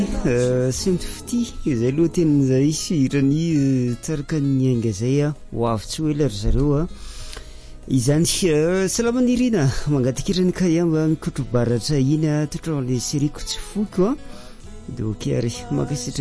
Saint Fity izay loha tenin'izay sirany tsaraka ny ainga zay ho avy tsy hoe ler zareo izany salama nirina mangatikirany kayamba mikotro baratra iny totra le siriko tsy foko de okary makasitraka